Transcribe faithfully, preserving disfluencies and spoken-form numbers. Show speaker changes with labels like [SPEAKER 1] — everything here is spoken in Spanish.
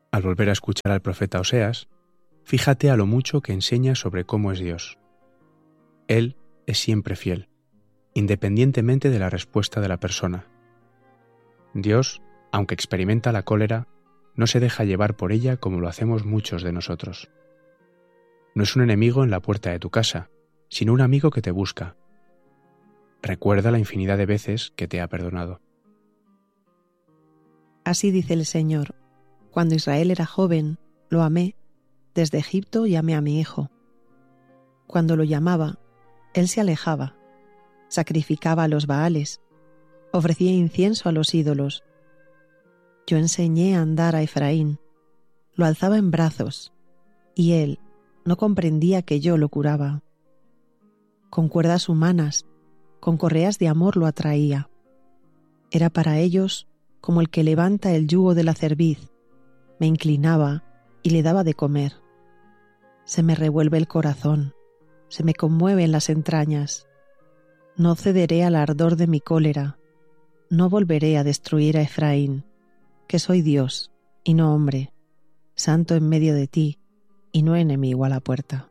[SPEAKER 1] Al volver a escuchar al profeta Oseas, fíjate a lo mucho que enseña sobre cómo es Dios. Él es siempre fiel, independientemente de la respuesta de la persona. Dios, aunque experimenta la cólera, no se deja llevar por ella como lo hacemos muchos de nosotros. No es un enemigo en la puerta de tu casa, sino un amigo que te busca. Recuerda la infinidad de veces que te ha perdonado.
[SPEAKER 2] Así dice el Señor: cuando Israel era joven, lo amé, desde Egipto llamé a mi hijo. Cuando lo llamaba, él se alejaba, sacrificaba a los Baales, ofrecía incienso a los ídolos. Yo enseñé a andar a Efraín, lo alzaba en brazos, y él no comprendía que yo lo curaba. Con cuerdas humanas, con correas de amor lo atraía. Era para ellos como el que levanta el yugo de la cerviz, me inclinaba y le daba de comer. Se me revuelve el corazón, se me conmueven las entrañas. No cederé al ardor de mi cólera, no volveré a destruir a Efraín, que soy Dios y no hombre, santo en medio de ti y no enemigo a la puerta.